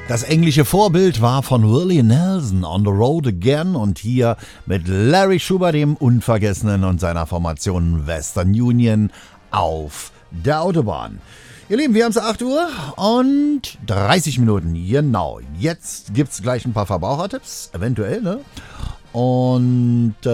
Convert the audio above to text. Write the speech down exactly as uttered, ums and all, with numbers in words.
Das englische Vorbild war von Willie Nelson, On the Road Again, und hier mit Larry Schubert, dem Unvergessenen, und seiner Formation Western Union auf der Autobahn. Ihr Lieben, wir haben es acht Uhr und dreißig Minuten, genau. Jetzt gibt es gleich ein paar Verbrauchertipps, eventuell, ne? Und